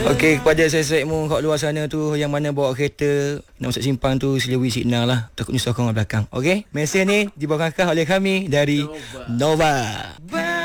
Okey, kepada sesek-sekmu kat luar sana tu yang mana bawa kereta nak masuk simpang tu, sila beri signal lah. Takut nyusah korang belakang. Okey, mesej ni dibawakan oleh kami dari Nova.